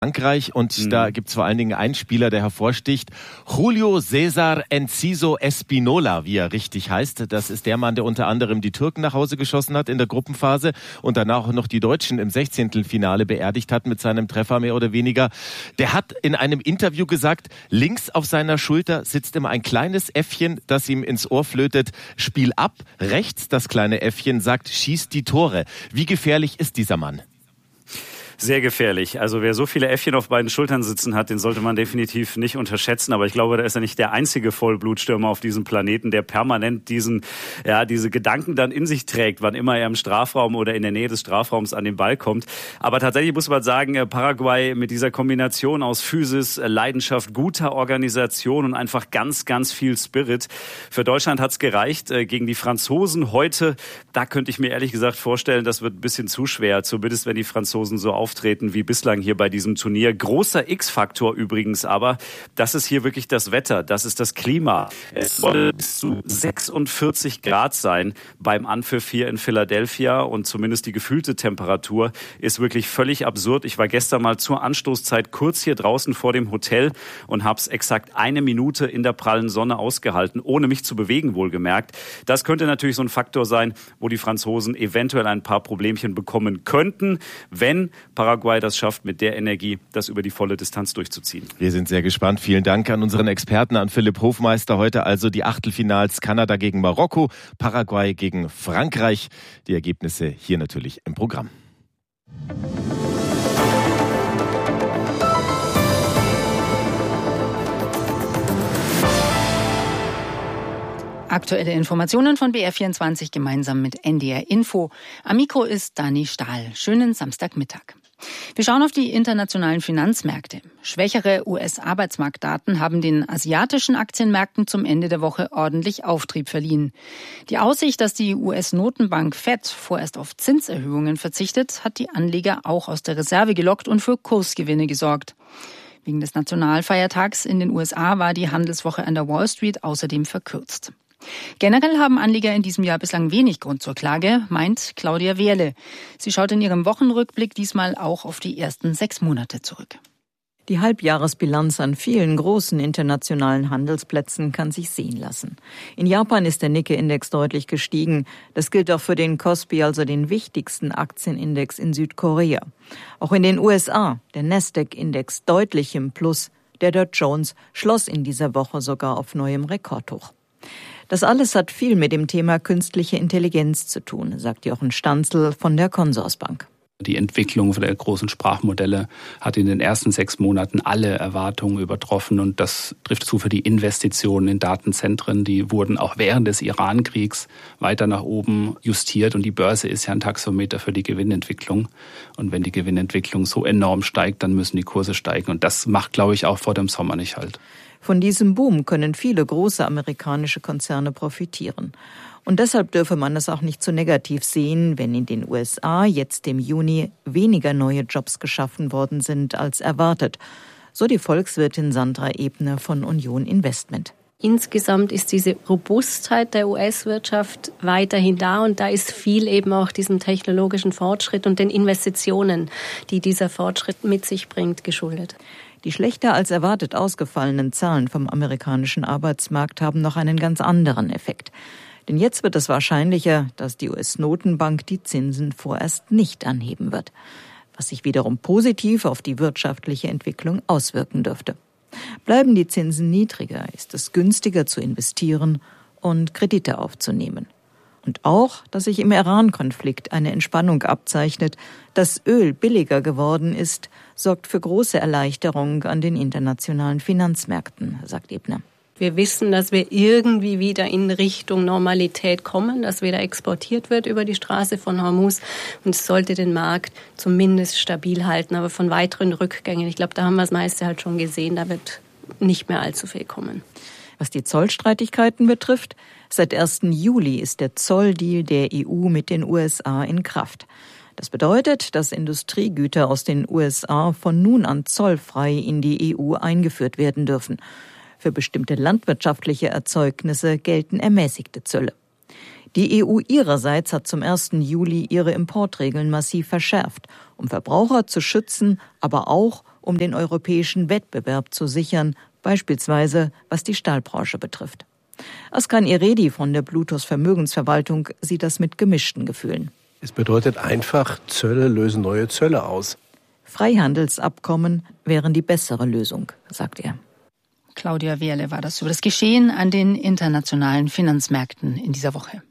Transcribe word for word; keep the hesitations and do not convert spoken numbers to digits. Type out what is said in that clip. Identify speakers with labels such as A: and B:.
A: Frankreich und mhm. da gibt es vor allen Dingen einen Spieler, der hervorsticht. Julio César Enciso Espinola, wie er richtig heißt. Das ist der Mann, der unter anderem die Türken nach Hause geschossen hat in der Gruppenphase und danach auch noch die Deutschen im Sechzehntelfinale beerdigt hat mit seinem Treffer mehr oder weniger. Der hat in einem Interview gesagt, links auf seiner Schulter sitzt immer ein kleines Äffchen, das ihm ins Ohr flötet, Spiel ab. Rechts das kleine Äffchen sagt, schieß die Tore. Wie gefährlich ist dieser Mann?
B: Sehr gefährlich. Also wer so viele Äffchen auf beiden Schultern sitzen hat, den sollte man definitiv nicht unterschätzen. Aber ich glaube, da ist er nicht der einzige Vollblutstürmer auf diesem Planeten, der permanent diesen, ja, diese Gedanken dann in sich trägt, wann immer er im Strafraum oder in der Nähe des Strafraums an den Ball kommt. Aber tatsächlich muss man sagen, Paraguay mit dieser Kombination aus Physis, Leidenschaft, guter Organisation und einfach ganz, ganz viel Spirit. Für Deutschland hat's gereicht. Gegen die Franzosen heute, da könnte ich mir ehrlich gesagt vorstellen, das wird ein bisschen zu schwer, zumindest wenn die Franzosen so auf auftreten wie bislang hier bei diesem Turnier. Großer X-Faktor übrigens aber, das ist hier wirklich das Wetter, das ist das Klima. Es soll bis zu sechsundvierzig Grad sein beim Anpfiff hier in Philadelphia und zumindest die gefühlte Temperatur ist wirklich völlig absurd. Ich war gestern mal zur Anstoßzeit kurz hier draußen vor dem Hotel und habe es exakt eine Minute in der prallen Sonne ausgehalten, ohne mich zu bewegen, wohlgemerkt. Das könnte natürlich so ein Faktor sein, wo die Franzosen eventuell ein paar Problemchen bekommen könnten, wenn Paraguay das schafft, mit der Energie das über die volle Distanz durchzuziehen.
A: Wir sind sehr gespannt. Vielen Dank an unseren Experten, an Philipp Hofmeister. Heute also die Achtelfinals Kanada gegen Marokko, Paraguay gegen Frankreich. Die Ergebnisse hier natürlich im Programm.
C: Aktuelle Informationen von B R vierundzwanzig gemeinsam mit N D R Info. Am Mikro ist Dani Stahl. Schönen Samstagmittag. Wir schauen auf die internationalen Finanzmärkte. Schwächere U S-Arbeitsmarktdaten haben den asiatischen Aktienmärkten zum Ende der Woche ordentlich Auftrieb verliehen. Die Aussicht, dass die U S-Notenbank Fed vorerst auf Zinserhöhungen verzichtet, hat die Anleger auch aus der Reserve gelockt und für Kursgewinne gesorgt. Wegen des Nationalfeiertags in den U S A war die Handelswoche an der Wall Street außerdem verkürzt. Generell haben Anleger in diesem Jahr bislang wenig Grund zur Klage, meint Claudia Wehrle. Sie schaut in ihrem Wochenrückblick diesmal auch auf die ersten sechs Monate zurück.
D: Die Halbjahresbilanz an vielen großen internationalen Handelsplätzen kann sich sehen lassen. In Japan ist der Nikkei-Index deutlich gestiegen. Das gilt auch für den Kospi, also den wichtigsten Aktienindex in Südkorea. Auch in den U S A, der Nasdaq-Index deutlich im Plus. Der Dow Jones schloss in dieser Woche sogar auf neuem Rekordhoch. Das alles hat viel mit dem Thema künstliche Intelligenz zu tun, sagt Jochen Stanzel von der Consorsbank.
E: Die Entwicklung der großen Sprachmodelle hat in den ersten sechs Monaten alle Erwartungen übertroffen und das trifft zu für die Investitionen in Datenzentren. Die wurden auch während des Iran-Kriegs weiter nach oben justiert und die Börse ist ja ein Taxometer für die Gewinnentwicklung. Und wenn die Gewinnentwicklung so enorm steigt, dann müssen die Kurse steigen und das macht, glaube ich, auch vor dem Sommer nicht halt.
D: Von diesem Boom können viele große amerikanische Konzerne profitieren. Und deshalb dürfe man es auch nicht zu negativ sehen, wenn in den U S A jetzt im Juni weniger neue Jobs geschaffen worden sind als erwartet. So die Volkswirtin Sandra Ebner von Union Investment.
F: Insgesamt ist diese Robustheit der U S-Wirtschaft weiterhin da und da ist viel eben auch diesem technologischen Fortschritt und den Investitionen, die dieser Fortschritt mit sich bringt, geschuldet.
D: Die schlechter als erwartet ausgefallenen Zahlen vom amerikanischen Arbeitsmarkt haben noch einen ganz anderen Effekt. Denn jetzt wird es wahrscheinlicher, dass die U S-Notenbank die Zinsen vorerst nicht anheben wird, was sich wiederum positiv auf die wirtschaftliche Entwicklung auswirken dürfte. Bleiben die Zinsen niedriger, ist es günstiger zu investieren und Kredite aufzunehmen. Und auch, dass sich im Iran-Konflikt eine Entspannung abzeichnet, dass Öl billiger geworden ist, sorgt für große Erleichterung an den internationalen Finanzmärkten, sagt Ebner.
F: Wir wissen, dass wir irgendwie wieder in Richtung Normalität kommen, dass wieder exportiert wird über die Straße von Hormuz und es sollte den Markt zumindest stabil halten, aber von weiteren Rückgängen, ich glaube, da haben wir das meiste halt schon gesehen, da wird nicht mehr allzu viel kommen.
D: Was die Zollstreitigkeiten betrifft, seit ersten Juli ist der Zolldeal der E U mit den U S A in Kraft. Das bedeutet, dass Industriegüter aus den U S A von nun an zollfrei in die E U eingeführt werden dürfen. Für bestimmte landwirtschaftliche Erzeugnisse gelten ermäßigte Zölle. Die E U ihrerseits hat zum ersten Juli ihre Importregeln massiv verschärft, um Verbraucher zu schützen, aber auch um den europäischen Wettbewerb zu sichern, beispielsweise was die Stahlbranche betrifft. Askan Iredi von der Plutos Vermögensverwaltung sieht das mit gemischten Gefühlen.
G: Es bedeutet einfach, Zölle lösen neue Zölle aus.
D: Freihandelsabkommen wären die bessere Lösung, sagt er.
C: Claudia Wehrle war das über das Geschehen an den internationalen Finanzmärkten in dieser Woche.